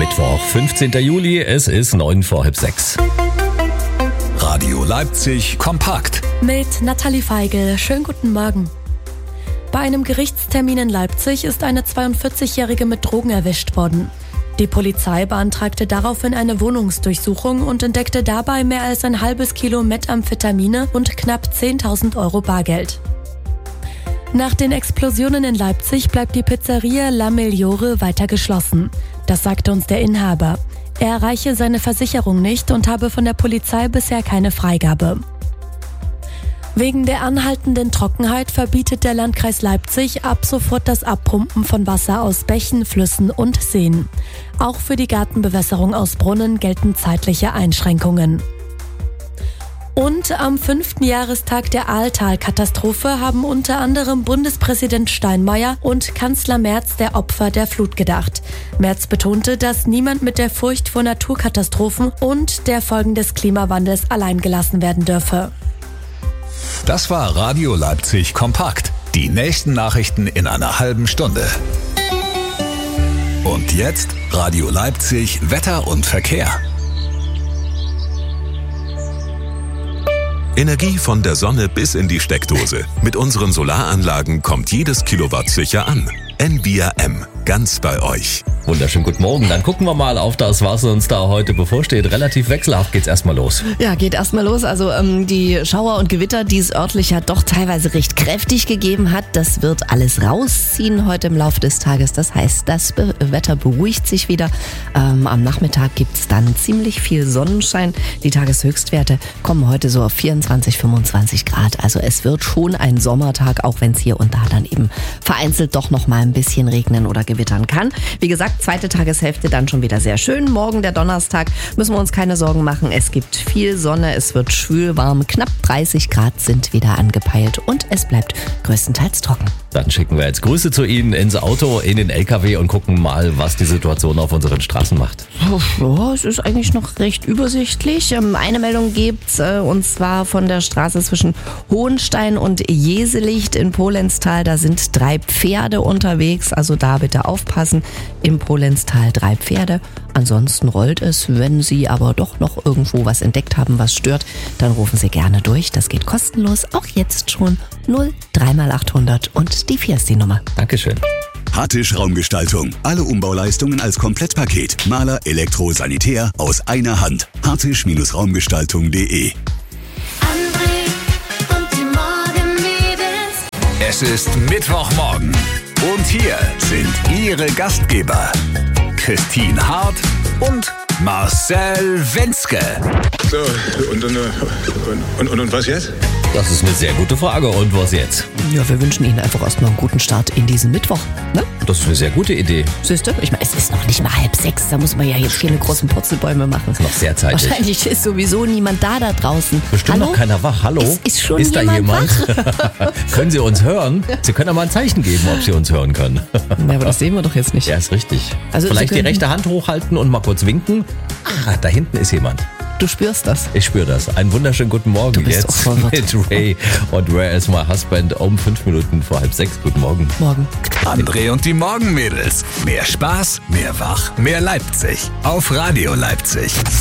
Mittwoch, 15. Juli, es ist 6:09. Radio Leipzig kompakt. Mit Nathalie Feigl. Schönen guten Morgen. Bei einem Gerichtstermin in Leipzig ist eine 42-Jährige mit Drogen erwischt worden. Die Polizei beantragte daraufhin eine Wohnungsdurchsuchung und entdeckte dabei mehr als ein halbes Kilo Methamphetamine und knapp 10.000 Euro Bargeld. Nach den Explosionen in Leipzig bleibt die Pizzeria La Migliore weiter geschlossen. Das sagte uns der Inhaber. Er erreiche seine Versicherung nicht und habe von der Polizei bisher keine Freigabe. Wegen der anhaltenden Trockenheit verbietet der Landkreis Leipzig ab sofort das Abpumpen von Wasser aus Bächen, Flüssen und Seen. Auch für die Gartenbewässerung aus Brunnen gelten zeitliche Einschränkungen. Und am 5. Jahrestag der Ahrtal-Katastrophe haben unter anderem Bundespräsident Steinmeier und Kanzler Merz der Opfer der Flut gedacht. Merz betonte, dass niemand mit der Furcht vor Naturkatastrophen und der Folgen des Klimawandels allein gelassen werden dürfe. Das war Radio Leipzig kompakt. Die nächsten Nachrichten in einer halben Stunde. Und jetzt Radio Leipzig Wetter und Verkehr. Energie von der Sonne bis in die Steckdose. Mit unseren Solaranlagen kommt jedes Kilowatt sicher an. NBRM, ganz bei euch. Wunderschönen guten Morgen. Dann gucken wir mal auf das, was uns da heute bevorsteht. Relativ wechselhaft geht's erstmal los. Ja, geht erstmal los. Also die Schauer und Gewitter, die es örtlich ja doch teilweise recht kräftig gegeben hat, das wird alles rausziehen heute im Laufe des Tages. Das heißt, das Wetter beruhigt sich wieder. Am Nachmittag gibt's dann ziemlich viel Sonnenschein. Die Tageshöchstwerte kommen heute so auf 24, 25 Grad. Also es wird schon ein Sommertag, auch wenn es hier und da dann eben vereinzelt doch noch mal ein bisschen regnen oder gewittern kann. Wie gesagt, zweite Tageshälfte dann schon wieder sehr schön. Morgen, der Donnerstag, müssen wir uns keine Sorgen machen. Es gibt viel Sonne, es wird schwül warm. Knapp 30 Grad sind wieder angepeilt und es bleibt größtenteils trocken. Dann schicken wir jetzt Grüße zu Ihnen ins Auto, in den LKW und gucken mal, was die Situation auf unseren Straßen macht. Ja, es ist eigentlich noch recht übersichtlich. Eine Meldung gibt's und zwar von der Straße zwischen Hohenstein und Jeselicht in Polenztal. Da sind 3 Pferde unterwegs, also da bitte aufpassen. Im Polenztal 3 Pferde. Ansonsten rollt es. Wenn Sie aber doch noch irgendwo was entdeckt haben, was stört, dann rufen Sie gerne durch. Das geht kostenlos. Auch jetzt schon 03x800 und die 4 ist die Nummer. Dankeschön. Hartisch Raumgestaltung. Alle Umbauleistungen als Komplettpaket. Maler, Elektro, Sanitär aus einer Hand. hartisch-raumgestaltung.de. Es ist Mittwochmorgen. Und hier sind Ihre Gastgeber Christine Hart und Marcel Wenzke. So, und was jetzt? Das ist eine sehr gute Frage. Und was jetzt? Ja, wir wünschen Ihnen einfach erstmal einen guten Start in diesen Mittwoch. Ne? Das ist eine sehr gute Idee. Siehst du? Ich meine, es ist noch nicht mal 5:30. Da muss man ja jetzt keine großen Purzelbäume machen. Ist noch sehr zeitig. Wahrscheinlich ist sowieso niemand da draußen. Bestimmt Hallo? noch keiner wach. Hallo? Ist schon ist da jemand? Können Sie uns hören? Sie können ja mal ein Zeichen geben, ob Sie uns hören können. Ja, aber das sehen wir doch jetzt nicht. Ja, ist richtig. Also vielleicht Sie die können- rechte Hand hochhalten und mal kurz winken. Ah, da hinten ist jemand. Du spürst das. Ich spüre das. Einen wunderschönen guten Morgen Du bist jetzt auch verwirrt. mit Ray und Where is my husband um 5 Minuten vor 5:30. Guten Morgen. Morgen. André und die Morgenmädels. Mehr Spaß, mehr Wach, mehr Leipzig. Auf Radio Leipzig.